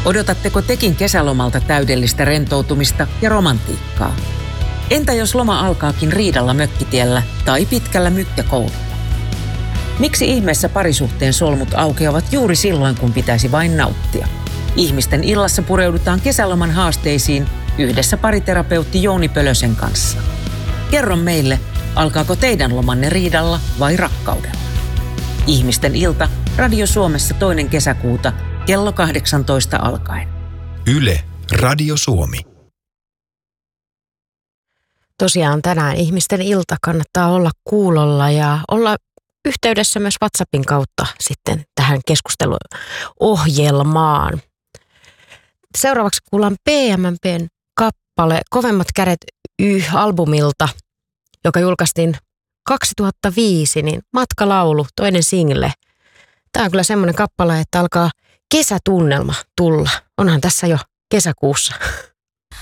Odotatteko tekin kesälomalta täydellistä rentoutumista ja romantiikkaa? Entä jos loma alkaakin riidalla mökkitiellä tai pitkällä mykkäkoululla? Miksi ihmeessä parisuhteen solmut aukeavat juuri silloin, kun pitäisi vain nauttia? Ihmisten illassa pureudutaan kesäloman haasteisiin yhdessä pariterapeutti Jouni Pölösen kanssa. Kerro meille, alkaako teidän lomanne riidalla vai rakkaudella? Ihmisten ilta Radio Suomessa 2. kesäkuuta kello 18 alkaen. Yle, Radio Suomi. Tosiaan tänään Ihmisten ilta kannattaa olla kuulolla ja olla yhteydessä myös WhatsAppin kautta sitten tähän keskusteluohjelmaan. Seuraavaksi kuullaan PMMP:n kappale Kovemmat kädet albumilta, joka julkaistiin 2005, niin Matkalaulu, toinen single. Tämä on kyllä semmoinen kappale, että alkaa kesätunnelma tulla. Onhan tässä jo kesäkuussa.